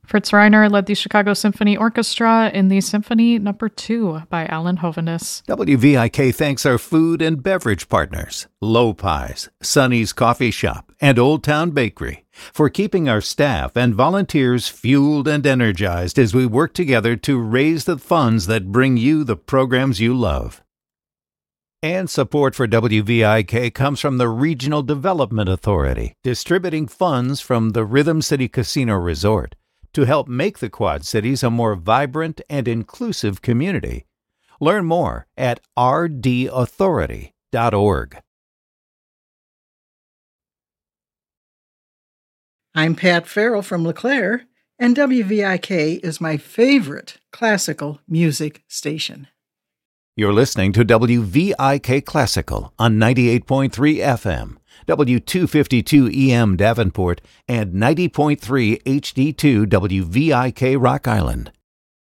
Fritz Reiner led the Chicago Symphony Orchestra in the Symphony No. 2 by Alan Hovhaness. WVIK thanks our food and beverage partners, Low Pies, Sonny's Coffee Shop, and Old Town Bakery, for keeping our staff and volunteers fueled and energized as we work together to raise the funds that bring you the programs you love. And support for WVIK comes from the Regional Development Authority, distributing funds from the Rhythm City Casino Resort to help make the Quad Cities a more vibrant and inclusive community. Learn more at rdauthority.org. I'm Pat Farrell from LeClaire, and WVIK is my favorite classical music station. You're listening to WVIK Classical on 98.3 FM, W252 EM Davenport, and 90.3 HD2 WVIK Rock Island.